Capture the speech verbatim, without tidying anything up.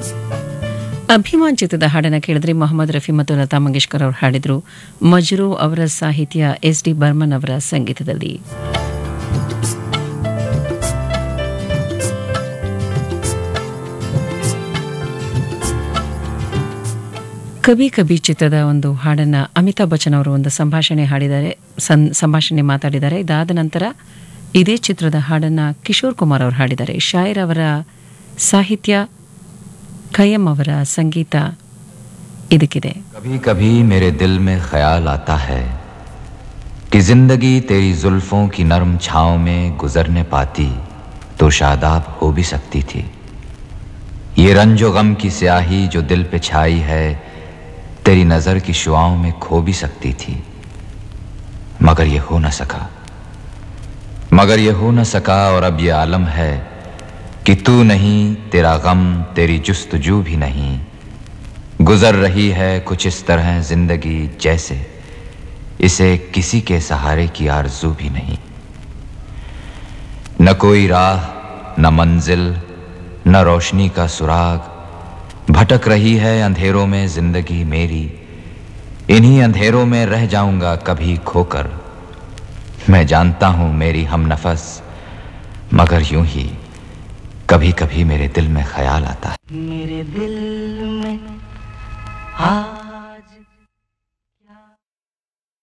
ಅಭಿಮಾನ್ ಚಿತ್ರದ ಹಾಡನ್ನು ಕೇಳಿದ್ರೆ ಮೊಹಮ್ಮದ್ ರಫಿ ಮತ್ತು ಲತಾ ಮಂಗೇಶ್ಕರ್ ಅವರು ಹಾಡಿದ್ರು. ಮಜ್ರೂ ಅವರ ಸಾಹಿತ್ಯ, ಎಸ್ ಡಿ ಬರ್ಮನ್ ಅವರ ಸಂಗೀತದಲ್ಲಿ. ಕಬಿ ಕಬಿ ಚಿತ್ರದ ಒಂದು ಹಾಡನ್ನು ಅಮಿತಾಬ್ ಬಚ್ಚನ್ ಅವರು ಒಂದು ಸಂಭಾಷಣೆ ಹಾಡಿದ್ದಾರೆ ಸಂ ಸಂಭಾಷಣೆ ಮಾತಾಡಿದ್ದಾರೆ. ಇದಾದ ನಂತರ ಇದೇ ಚಿತ್ರದ ಹಾಡನ್ನು ಕಿಶೋರ್ ಕುಮಾರ್ ಅವರು ಹಾಡಿದ್ದಾರೆ. ಶಾಯರ್ ಅವರ ಸಾಹಿತ್ಯ, ಖಯ್ಯಂ ಅವರ ಸಂಗೀತ ಇದಕ್ಕಿದೆ. कभी कभी मेरे दिल में ख्याल आता है कि जिंदगी तेरी जुल्फों की नरम छाँव में गुजरने पाती तो शादाब हो भी सकती थी. ये रंजो गम की स्याही जो दिल पे छाई है तेरी नजर की शुआओं में खो भी सकती थी. मगर ये हो न सका, मगर ये हो न सका और अब ये आलम है कि तू नहीं, तेरा गम, तेरी जुस्तजू भी नहीं. गुजर रही है कुछ इस तरह जिंदगी जैसे इसे किसी के सहारे की आरज़ू भी नहीं. न कोई राह, न मंजिल, न रोशनी का सुराग. भटक रही है अंधेरों में जिंदगी मेरी. इन्हीं अंधेरों में रह जाऊंगा कभी खोकर. मैं जानता हूं मेरी हम नफस, मगर यूं ही कभी कभी मेरे दिल में ख्याल आता है. मेरे दिल में आ